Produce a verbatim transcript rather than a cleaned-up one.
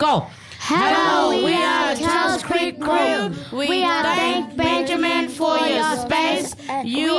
Go. Hello, we are Charles Creek Crew. We thank Benjamin for your space. You